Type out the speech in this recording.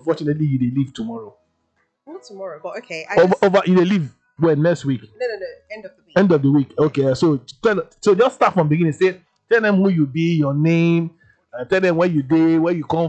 unfortunately you dey leave tomorrow. Not tomorrow, but okay. Over you dey leave when next week. No. End of the week. End of the week. Okay, so just start from beginning. Say tell them who you be, your name, tell them where you dey, where you come